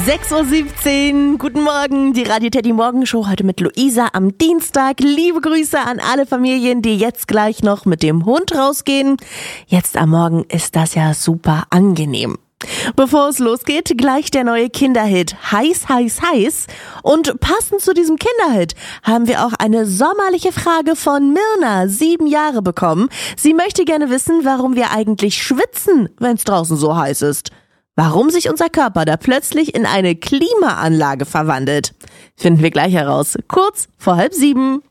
6:17 Uhr, guten Morgen, die Radio Teddy Morgenshow heute mit Luisa am Dienstag. Liebe Grüße an alle Familien, die jetzt gleich noch mit dem Hund rausgehen. Jetzt am Morgen ist das ja super angenehm. Bevor es losgeht, gleich der neue Kinderhit Heiß, heiß, heiß. Und passend zu diesem Kinderhit haben wir auch eine sommerliche Frage von Mirna, 7 Jahre, bekommen. Sie möchte gerne wissen, warum wir eigentlich schwitzen, wenn es draußen so heiß ist. Warum sich unser Körper da plötzlich in eine Klimaanlage verwandelt, finden wir gleich heraus. Kurz vor 6:30.